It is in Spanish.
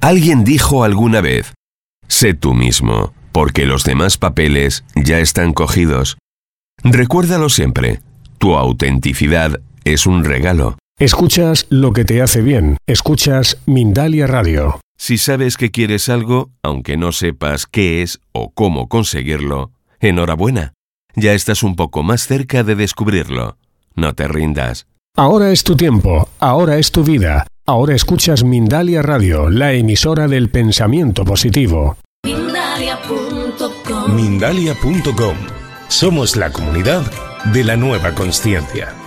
Alguien dijo alguna vez: sé tú mismo, porque los demás papeles ya están cogidos. Recuérdalo siempre, tu autenticidad es un regalo. Escuchas lo que te hace bien. Escuchas Mindalia Radio. Si sabes que quieres algo, aunque no sepas qué es o cómo conseguirlo, enhorabuena. Ya estás un poco más cerca de descubrirlo. No te rindas. Ahora es tu tiempo, ahora es tu vida. Ahora escuchas Mindalia Radio, la emisora del pensamiento positivo. Mindalia.com. Somos la comunidad de la nueva consciencia.